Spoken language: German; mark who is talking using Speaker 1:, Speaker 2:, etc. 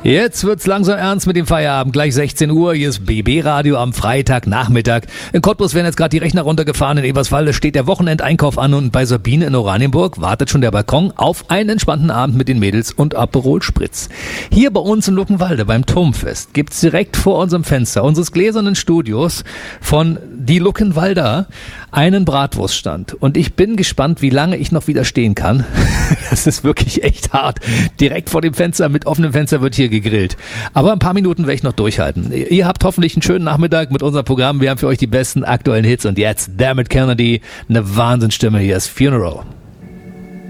Speaker 1: Jetzt wird's langsam ernst mit dem Feierabend. Gleich 16 Uhr. Hier ist BB Radio am Freitagnachmittag. In Cottbus werden jetzt gerade die Rechner runtergefahren. In Eberswalde steht der Wochenendeinkauf an und bei Sabine in Oranienburg wartet schon der Balkon auf einen entspannten Abend mit den Mädels und Aperol Spritz. Hier bei uns in Luckenwalde beim Turmfest gibt's direkt vor unserem Fenster unseres gläsernen Studios von die Luckenwalder einen Bratwurststand. Und ich bin gespannt, wie lange ich noch wieder stehen kann. Das ist wirklich echt hart. Direkt vor dem Fenster, mit offenem Fenster wird hier gegrillt. Aber ein paar Minuten werde ich noch durchhalten. Ihr habt hoffentlich einen schönen Nachmittag mit unserem Programm. Wir haben für euch die besten aktuellen Hits. Und jetzt Dermot Kennedy, eine Wahnsinnsstimme. Hier ist Funeral.